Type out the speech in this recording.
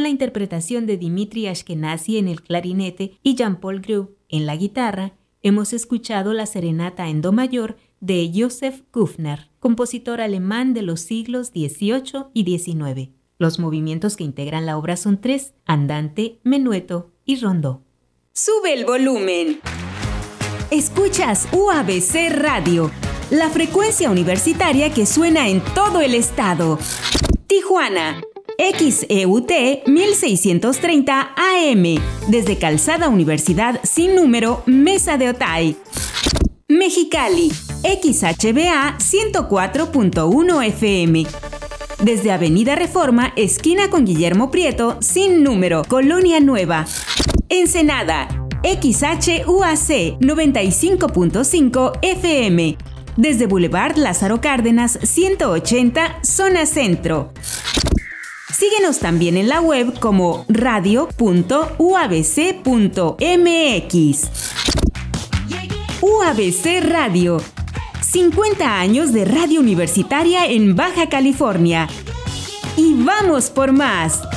la interpretación de Dimitri Ashkenazi en el clarinete y Jean-Paul Group en la guitarra, hemos escuchado la serenata en do mayor de Joseph Kufner, compositor alemán de los siglos XVIII y XIX. Los movimientos que integran la obra son 3, andante, menueto y rondó. ¡Sube el volumen! Escuchas UABC Radio, la frecuencia universitaria que suena en todo el estado. Tijuana, XEUT 1630 AM, desde Calzada Universidad sin número, Mesa de Otay. Mexicali, XHBA 104.1 FM, desde Avenida Reforma, esquina con Guillermo Prieto, sin número, Colonia Nueva. Ensenada, XHUAC 95.5 FM, desde Boulevard Lázaro Cárdenas 180, zona centro. Síguenos también en la web como radio.uabc.mx. UABC Radio, 50 años de radio universitaria en Baja California. ¡Y vamos por más!